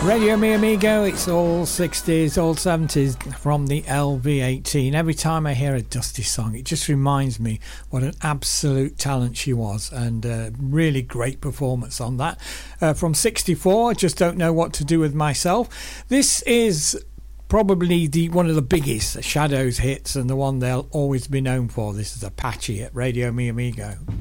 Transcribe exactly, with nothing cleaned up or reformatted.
Radio Mi Amigo, it's all sixties, all seventies from the L V eighteen. Every time I hear a Dusty song, it just reminds me what an absolute talent she was, and a really great performance on that. Uh, from sixty-four, I Just Don't Know What to Do With Myself. This is probably the one of the biggest Shadows hits and the one they'll always be known for. This is Apache at Radio Mi Amigo.